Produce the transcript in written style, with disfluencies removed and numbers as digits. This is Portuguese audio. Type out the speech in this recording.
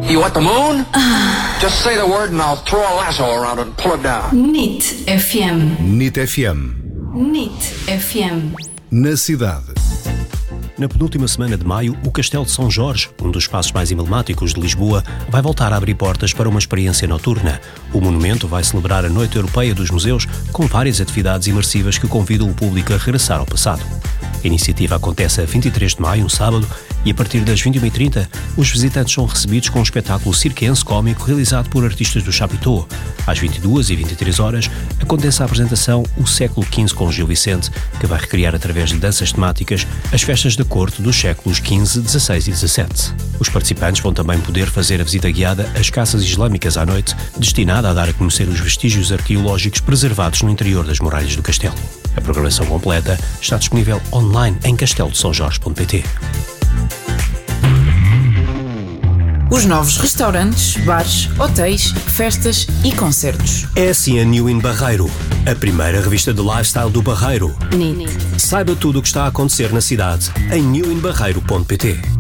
You want the moon? Just say the word and I'll throw a lasso around it and pull it down. NIT FM. NIT FM. NIT FM. Na cidade. Na penúltima semana de maio, o Castelo de São Jorge, um dos espaços mais emblemáticos de Lisboa, vai voltar a abrir portas para uma experiência noturna. O monumento vai celebrar a Noite Europeia dos Museus, com várias atividades imersivas que convidam o público a regressar ao passado. A iniciativa acontece a 23 de maio, um sábado, e a partir das 21h30, os visitantes são recebidos com um espetáculo circense cómico realizado por artistas do Chapitão. Às 22h23, acontece a apresentação O Século XV com Gil Vicente, que vai recriar através de danças temáticas as festas da corte dos séculos XV, XVI e XVII. Os participantes vão também poder fazer a visita guiada às caças islâmicas à noite, destinada a dar a conhecer os vestígios arqueológicos preservados no interior das muralhas do castelo. A programação completa está disponível online em castelodesãojorge.pt. Os novos restaurantes, bares, hotéis, festas e concertos. SN New in Barreiro, a primeira revista de lifestyle do Barreiro. NIT. Saiba tudo o que está a acontecer na cidade em newinbarreiro.pt.